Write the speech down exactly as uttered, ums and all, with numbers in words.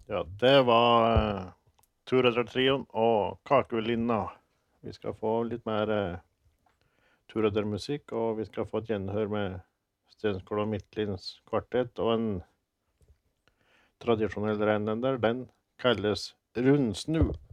Ja, det var uh, Turadder-trioen og Kakelinna. Vi skal få litt mer uh, Turadder-musikk, og vi skal få et gjenhør med Stenskål og Midtlins kvartett, og en tradisjonell rennender, den kalles rundsnu.